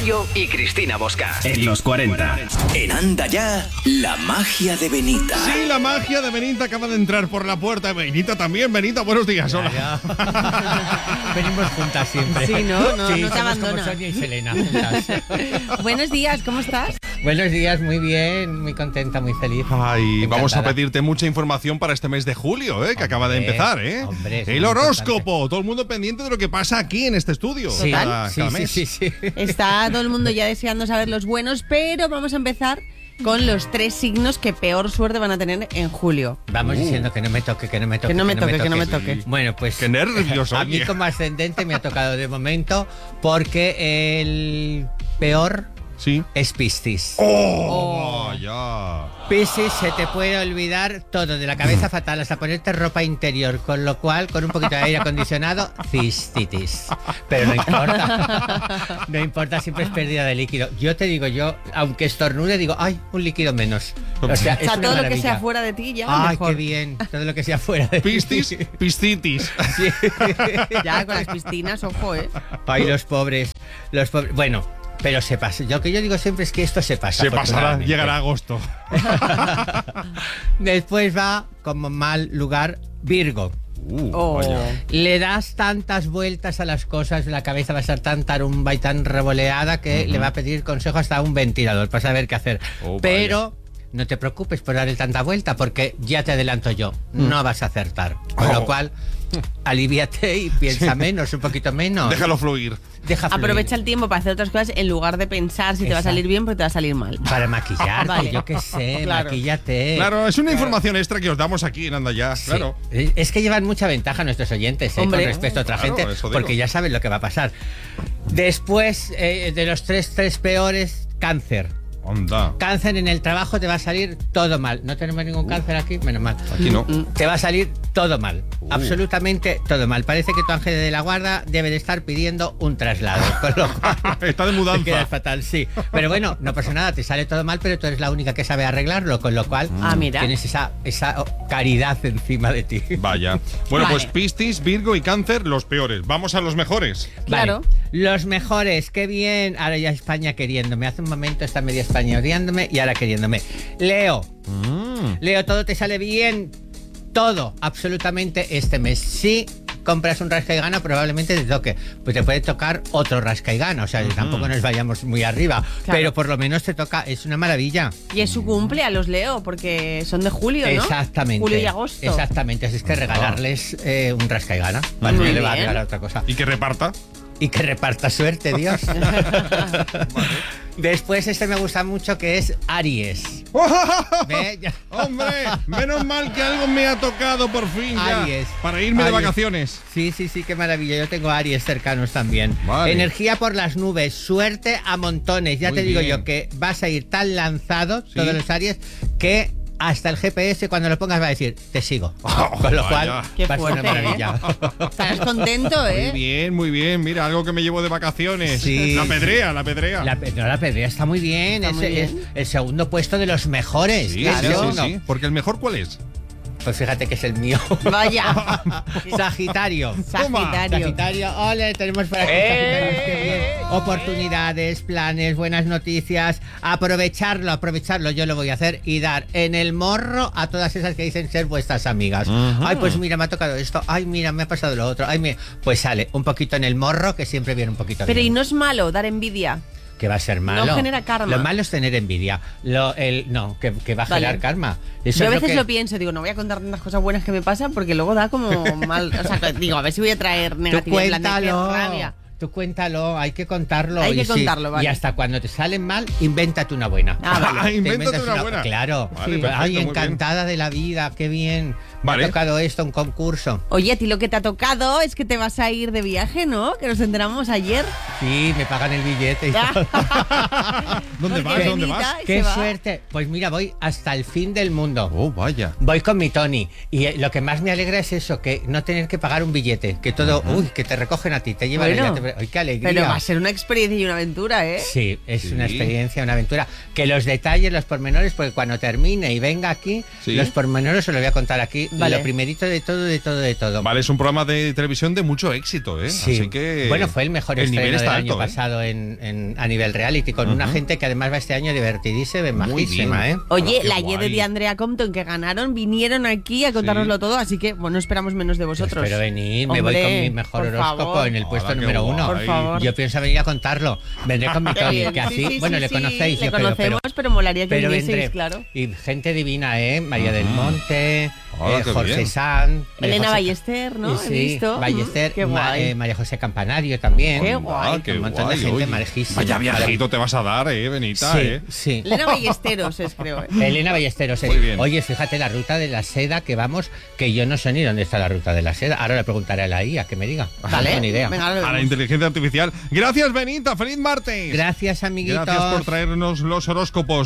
Gallo y Cristina Bosca. En los 40. En Anda Ya, la magia de Benita. Sí, la magia de Benita acaba de entrar por la puerta. Benita también. Benita, buenos días. Hola. Venimos juntas siempre. Sí, no te somos abandona. como Sonia y Selena juntas. Buenos días, ¿cómo estás? Buenos días, muy bien, muy contenta, muy feliz. Ay, Encantada. vamos a pedirte mucha información para este mes de julio, que acaba de empezar, hombre, es el muy horóscopo. importante. Todo el mundo pendiente de lo que pasa aquí en este estudio. Sí, cada mes. sí. Está todo el mundo ya deseando saber los buenos, pero vamos a empezar con los 3 signos que peor suerte van a tener en julio. Vamos diciendo que no me toque, que no me toque. Que no me toque. Bueno, pues Qué nervios, a mí oye. como ascendente me ha tocado de momento porque el peor Sí. es Piscis. ¡Oh! Ya. Piscis, se te puede olvidar todo, de la cabeza fatal hasta ponerte ropa interior, con lo cual, con un poquito de aire acondicionado, cistitis. Pero no importa. No importa, siempre es pérdida de líquido. Yo te digo, aunque estornude, digo, ¡ay, un líquido menos! O sea, es una todo lo que maravilla. sea fuera de ti ya ¡Ay, mejor. qué bien! Todo lo que sea fuera de Piscis, piscitis. Sí. Ya, con las piscinas, ojo, Ay, los pobres. Bueno, pero se pasa. Lo que yo digo siempre es que esto se pasa. Se pasará, afortunadamente. llegará agosto. Después va como mal lugar Virgo. Oh. Vaya. Le das tantas vueltas a las cosas, la cabeza va a estar tan tarumba y tan revoleada que le va a pedir consejo hasta a un ventilador para saber qué hacer. Oh, Pero no te preocupes por darle tanta vuelta porque ya te adelanto yo, no vas a acertar. Con lo cual, alivíate y piensa menos, un poquito menos. Déjalo fluir. Deja fluir. Aprovecha el tiempo para hacer otras cosas en lugar de pensar si te va a Exacto. salir bien porque te va a salir mal. Para maquillarte, Vale. yo qué sé, Claro. maquíllate. Claro, es una información extra que os damos aquí en Anda Ya. Sí. Claro. Es que llevan mucha ventaja nuestros oyentes con Hombre. respecto a otra Claro, gente, eso digo. porque ya saben lo que va a pasar. Después de los tres peores, Cáncer. Onda. Cáncer, en el trabajo te va a salir todo mal. No tenemos ningún cáncer aquí, menos mal. Aquí no. Te va a salir todo mal, absolutamente todo mal. Parece que tu ángel de la guarda debe de estar pidiendo un traslado, con lo cual Está de te mudanza. quedas fatal, sí. Pero bueno, no pasa nada, te sale todo mal, pero tú eres la única que sabe arreglarlo, con lo cual Mira. tienes esa caridad encima de ti. Vaya. Bueno, Vale. pues Piscis, Virgo y Cáncer, los peores. Vamos a los mejores. Claro. Vale. Los mejores, qué bien. Ahora ya España queriéndome. Hace un momento está media España odiándome y ahora queriéndome. Leo. Leo, todo te sale bien. Todo, absolutamente este mes. Si compras un rasca y gana, probablemente te toque. Pues te puede tocar otro rasca y gana. O sea, tampoco nos vayamos muy arriba. Claro. Pero por lo menos te toca, es una maravilla. Y es su cumple a los Leo, porque son de julio, ¿no? Exactamente. Julio y agosto. Exactamente. Así es que regalarles un rasca y gana. Muy No le va a bien. regalar otra cosa. Y que reparta. Y que reparta suerte, Dios. Después me gusta mucho, que es Aries. ¿Ve? Ya. ¡Hombre! Menos mal que algo me ha tocado por fin ya. Aries. Para irme de Aries. vacaciones. Sí, qué maravilla. Yo tengo Aries cercanos también. Vale. Energía por las nubes, suerte a montones. Ya Muy te digo bien. yo que vas a ir tan lanzado, Sí. todos los Aries, que hasta el GPS cuando lo pongas va a decir, te sigo. Con lo cual, vaya. Qué va a ser una fuerte, maravilla. Estarás contento, Muy bien, muy bien. Mira, algo que me llevo de vacaciones. Sí. La pedrea, la pedrea. La pedrea está muy bien. Está muy es bien. el segundo puesto de los mejores. Sí, Claro. sí, No. sí. Porque el mejor, ¿cuál es? Pues fíjate que es el mío. Vaya. Sagitario. Sagitario. Sagitario, ole, tenemos por aquí Sagitarios, qué bien. Oportunidades, planes, buenas noticias. Aprovecharlo, yo lo voy a hacer y dar en el morro a todas esas que dicen ser vuestras amigas. Ay, pues mira, me ha tocado esto. Ay, mira, me ha pasado lo otro. Ay, pues sale un poquito en el morro, que siempre viene un poquito Pero bien. y no es malo dar envidia. Que va a ser malo. No genera karma. Lo malo es tener envidia. Que va a Vale. generar karma. Eso Yo a es veces que- lo pienso, digo, no voy a contar tantas cosas buenas que me pasan porque luego da como mal. O sea, digo, a ver si voy a traer Tú negatividad. en plan de qué cuéntalo. rabia. Tú cuéntalo, hay que contarlo. Hay que y contarlo, vale. Y hasta cuando te salen mal, invéntate una buena. Ah, vale. Te Invéntate inventas una buena. Claro. Vale, Sí. perfecto, Ay, muy encantada de la vida, qué bien. Me Vale. ha tocado esto, un concurso. Oye, a ti lo que te ha tocado es que te vas a ir de viaje, ¿no? Que nos enteramos ayer. Sí, me pagan el billete y todo. ¿Dónde vas? Porque ¿Dónde Benita vas? se ¡Qué va. suerte! Pues mira, voy hasta el fin del mundo. Oh, vaya. Voy con mi Tony y lo que más me alegra es eso, que no tener que pagar un billete, que todo, que te recogen a ti, te llevan Bueno, el billete. ¡Ay, qué alegría! Pero va a ser una experiencia y una aventura, ¿eh? Sí, es Sí. una experiencia, una aventura. Que los detalles, los pormenores, porque cuando termine y venga aquí, Sí. los pormenores os los voy a contar aquí Vale. Lo primerito de todo. Vale, es un programa de televisión de mucho éxito, ¿eh? Sí. Así que... Bueno, fue el mejor el nivel estreno del está año alto, ¿eh? pasado a nivel reality, con una gente que además va este año divertidísima, Muy majísima, bien. ¿eh? Oye, Qué la Y de guay. Andrea Compton que ganaron, vinieron aquí a contárnoslo todo, así que bueno, esperamos menos de vosotros. Espero venir, me Hombre, voy con mi mejor por horóscopo favor. en el puesto Hola, qué número guay. 1. Por favor. Yo pienso venir a contarlo. Vendré con mi Qué Tony, bien. que así, Sí, bueno, le sí, conocéis. le yo creo, conocemos, pero molaría que pero vinieseis, vendré. claro. Y gente divina, ¿eh? María del Monte, Hola, qué Jorge bien. Sanz, Elena José- Ballester, ¿no? Y He sí, visto. Ballester, Qué guay. María José Campanario también. Qué guay. Qué Un montón guay, de gente oye. majísima. Vaya viajito te vas a dar, Benita, Sí, sí. Elena Ballesteros es, creo. Elena Ballesteros. Muy bien. Oye, fíjate la ruta de la seda que vamos, que yo no sé ni dónde está la ruta de la seda. Ahora le preguntaré a la IA que me diga. No tengo ni idea. Venga, ahora lo A la vemos. inteligencia artificial. Gracias, Benita. ¡Feliz martes! Gracias, amiguitos. Gracias por traernos los horóscopos.